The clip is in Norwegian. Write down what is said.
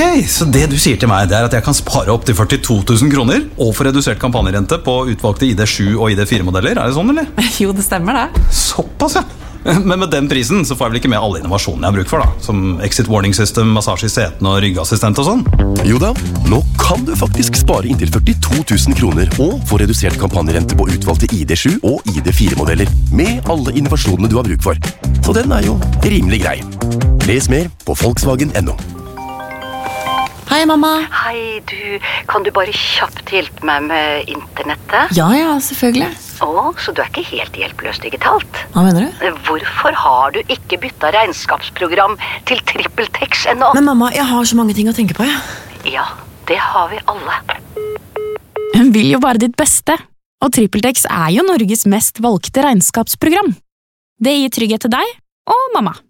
så det du sier til meg, det at jeg kan spare opp til 42 000 kroner og få redusert kampanjerente på utvalgte ID7 og ID4-modeller. Er det sånn, eller? Jo, det stemmer det. Såpass, ja. Men med den prisen så får jeg vel ikke med alle innovasjonene jeg har bruk for, da. Som exit warning system, massasje i setene og ryggassistent og sånn. Jo da, nå kan du faktisk spare inntil 42 000 kroner og få redusert kampanjerente på utvalgte ID7 og ID4-modeller med alle innovasjonene du har bruk for. Så den er jo rimelig grei. Les mer på Volkswagen.no. Hei, mamma. Hei, kan du bare kjapt hjelpe meg med internettet? Ja, selvfølgelig. Så du er ikke helt hjelpeløs digitalt? Hva mener du? Hvorfor har du ikke byttet regnskapsprogram til TrippelTex ennå? Men mamma, jeg har så mange ting å tenke på, Ja, det har vi alle. Hun vil jo bare ditt beste, og TrippelTex er jo Norges mest valgte regnskapsprogram. Det gir trygghet til deg og mamma.